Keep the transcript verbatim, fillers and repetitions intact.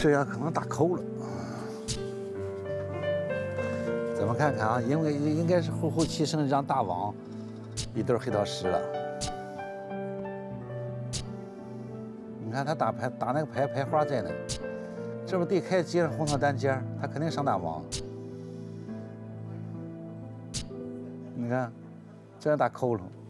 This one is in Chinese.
这样可能打扣了。咱们看看啊，因为应该是后后期剩一张大王，一对黑桃十了。你看他打牌打那个牌牌花在呢，这不对开接上红桃单尖，他肯定上大王。你看，这样打扣了。